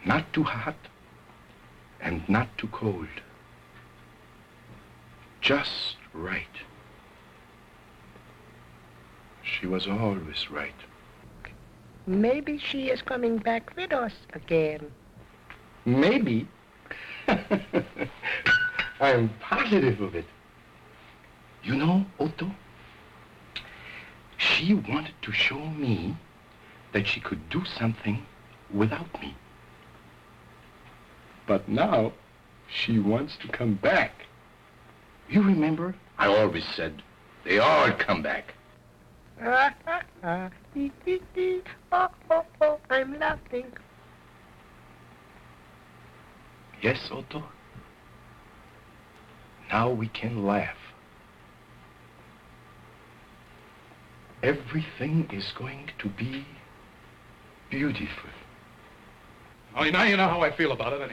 Not too hot and not too cold. Just right. She was always right. Maybe she is coming back with us again. Maybe. I'm positive of it. You know, Otto, she wanted to show me that she could do something without me. But now, she wants to come back. You remember? I always said, they all come back. Oh, I'm laughing. Yes, Otto? Now we can laugh. Everything is going to be beautiful. Oh, now you know how I feel about it, anyway.